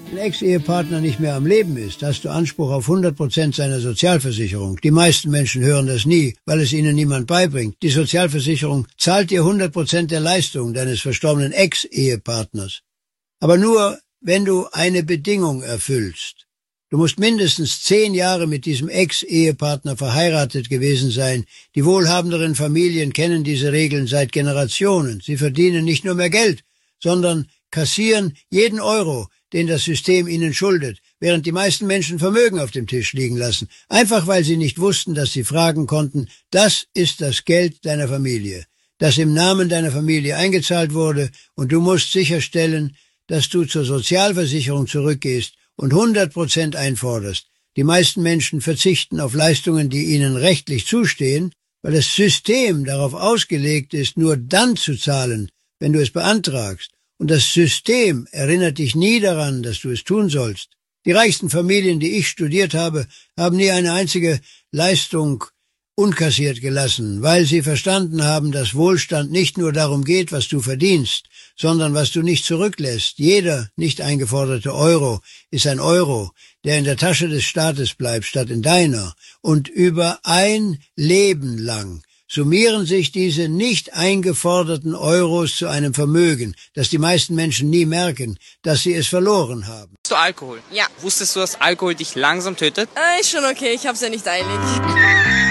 Wenn ein Ex-Ehepartner nicht mehr am Leben ist, hast du Anspruch auf 100% seiner Sozialversicherung. Die meisten Menschen hören das nie, weil es ihnen niemand beibringt. Die Sozialversicherung zahlt dir 100% der Leistungen deines verstorbenen Ex-Ehepartners. Aber nur, wenn du eine Bedingung erfüllst. Du musst mindestens 10 Jahre mit diesem Ex-Ehepartner verheiratet gewesen sein. Die wohlhabenderen Familien kennen diese Regeln seit Generationen. Sie verdienen nicht nur mehr Geld, sondern kassieren jeden Euro, den das System ihnen schuldet, während die meisten Menschen Vermögen auf dem Tisch liegen lassen, einfach weil sie nicht wussten, dass sie fragen konnten, das ist das Geld deiner Familie, das im Namen deiner Familie eingezahlt wurde, und du musst sicherstellen, dass du zur Sozialversicherung zurückgehst und 100% einforderst. Die meisten Menschen verzichten auf Leistungen, die ihnen rechtlich zustehen, weil das System darauf ausgelegt ist, nur dann zu zahlen, wenn du es beantragst. Und das System erinnert dich nie daran, dass du es tun sollst. Die reichsten Familien, die ich studiert habe, haben nie eine einzige Leistung unkassiert gelassen, weil sie verstanden haben, dass Wohlstand nicht nur darum geht, was du verdienst, sondern was du nicht zurücklässt. Jeder nicht eingeforderte Euro ist ein Euro, der in der Tasche des Staates bleibt, statt in deiner. Und über ein Leben lang summieren sich diese nicht eingeforderten Euros zu einem Vermögen, das die meisten Menschen nie merken, dass sie es verloren haben. Hast du Alkohol? Ja. Wusstest du, dass Alkohol dich langsam tötet? Ist schon okay, ich hab's ja nicht eilig.